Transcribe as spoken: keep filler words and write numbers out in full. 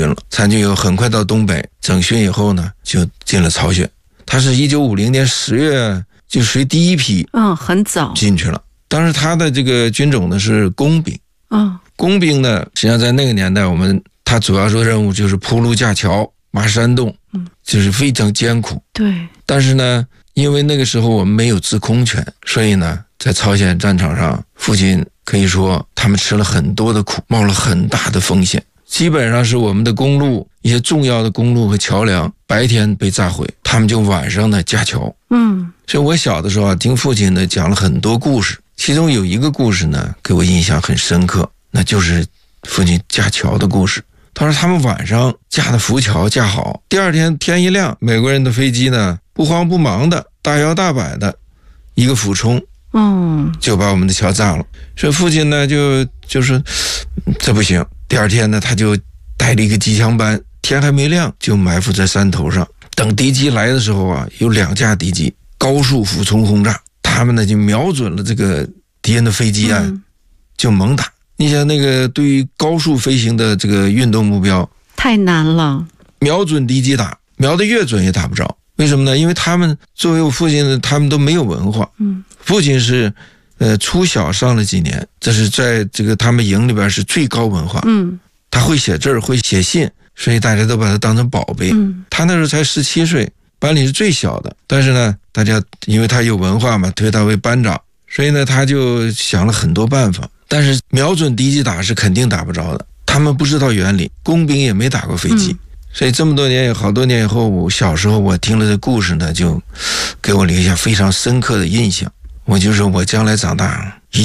军了。参军以后很快到东北整训以后呢，就进了曹选。他是一九五零年十月就属于第一批， 嗯，很早进去了。当时他的这个军种呢是工兵， 嗯， 工兵呢实际上在那个年代，我们他主要说任务就是铺路架桥、挖山洞，嗯，就是非常艰苦。 对， 但是呢，因为那个时候我们没有制空权，所以呢，在朝鲜战场上，父亲可以说他们吃了很多的苦，冒了很大的风险。基本上是我们的公路，一些重要的公路和桥梁白天被炸毁，他们就晚上呢架桥。 嗯， 所以我小的时候啊，听父亲呢讲了很多故事，其中有一个故事呢给我印象很深刻，那就是父亲架桥的故事。他说他们晚上架的浮桥架好，第二天天一亮，美国人的飞机呢不慌不忙的大摇大摆的一个俯冲， 嗯， 就把我们的桥炸了。所以父亲呢就就是这不行，第二天呢他就带了一个机枪班，天还没亮就埋伏在山头上，等敌机来的时候啊，有两架敌机高速俯冲轰炸，他们呢就瞄准了这个敌人的飞机啊，嗯、就猛打。你想那个对于高速飞行的这个运动目标太难了， 瞄准敌机打，瞄得越准也打不着。为什么呢？因为他们作为我父亲的，他们都没有文化。嗯，父亲是呃初小上了几年，这是在这个他们营里边是最高文化。嗯，他会写字会写信，所以大家都把他当成宝贝。嗯，他那时候才十七岁，班里是最小的，但是呢，大家因为他有文化嘛，推他为班长，所以呢，他就想了很多办法。但是瞄准敌机打是肯定打不着的，他们不知道原理，工兵也没打过飞机。嗯，所以这么多年，好多年以后，我小时候我听了这故事呢，就给我留下非常深刻的印象。我就说我将来长大